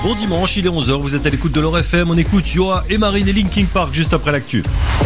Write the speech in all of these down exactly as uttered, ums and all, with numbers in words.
Bon dimanche, il est onze heures, vous êtes à l'écoute de l'Or F M, on écoute Yoa et Marine et Linkin Park juste après l'actu.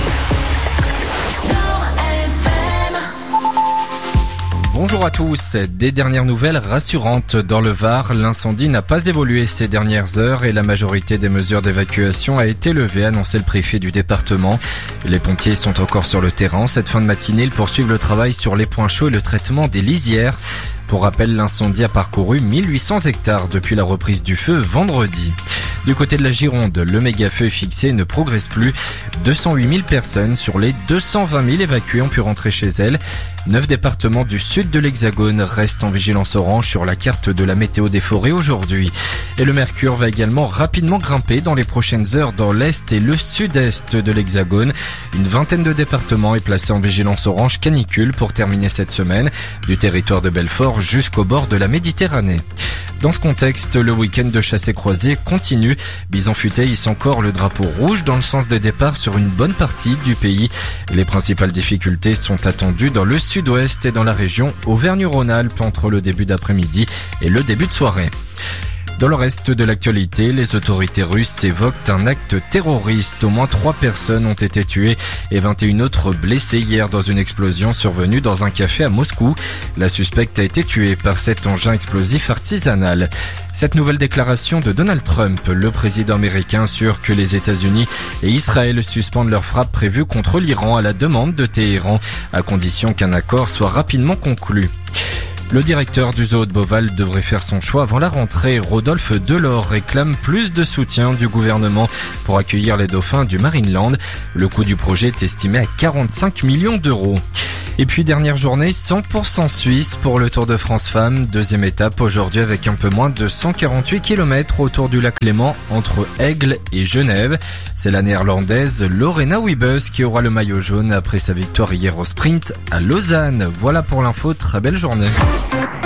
Bonjour à tous. Des dernières nouvelles rassurantes dans le Var. L'incendie n'a pas évolué ces dernières heures et la majorité des mesures d'évacuation a été levée, a annoncé le préfet du département. Les pompiers sont encore sur le terrain. Cette fin de matinée, ils poursuivent le travail sur les points chauds et le traitement des lisières. Pour rappel, l'incendie a parcouru mille huit cents hectares depuis la reprise du feu vendredi. Du côté de la Gironde, le méga-feu est fixé et ne progresse plus. deux cent huit mille personnes sur les deux cent vingt mille évacuées ont pu rentrer chez elles. Neuf départements du sud de l'Hexagone restent en vigilance orange sur la carte de la météo des forêts aujourd'hui. Et le mercure va également rapidement grimper dans les prochaines heures dans l'est et le sud-est de l'Hexagone. Une vingtaine de départements est placée en vigilance orange canicule pour terminer cette semaine, du territoire de Belfort jusqu'au bord de la Méditerranée. Dans ce contexte, le week-end de chassé-croisé continue. Bison Futé hisse encore le drapeau rouge dans le sens des départs sur une bonne partie du pays. Les principales difficultés sont attendues dans le sud-ouest et dans la région Auvergne-Rhône-Alpes entre le début d'après-midi et le début de soirée. Dans le reste de l'actualité, les autorités russes évoquent un acte terroriste. Au moins trois personnes ont été tuées et vingt et une autres blessées hier dans une explosion survenue dans un café à Moscou. La suspecte a été tuée par cet engin explosif artisanal. Cette nouvelle déclaration de Donald Trump, le président américain, assure que les États-Unis et Israël suspendent leurs frappes prévues contre l'Iran à la demande de Téhéran, à condition qu'un accord soit rapidement conclu. Le directeur du zoo de Beauval devrait faire son choix avant la rentrée. Rodolphe Delors réclame plus de soutien du gouvernement pour accueillir les dauphins du Marineland. Le coût du projet est estimé à quarante-cinq millions d'euros. Et puis dernière journée cent pour cent suisse pour le Tour de France Femmes. Deuxième étape aujourd'hui avec un peu moins de cent quarante-huit kilomètres autour du lac Léman entre Aigle et Genève. C'est la néerlandaise Lorena Wiebes qui aura le maillot jaune après sa victoire hier au sprint à Lausanne. Voilà pour l'info, très belle journée.